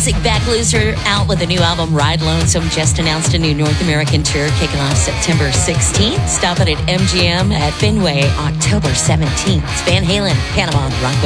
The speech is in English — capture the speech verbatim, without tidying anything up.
Classic Beck Loser out with a new album, Ride Lonesome, just announced a new North American tour kicking off September sixteenth. Stopping at M G M at Fenway October seventeenth. It's Van Halen, Panama Rock.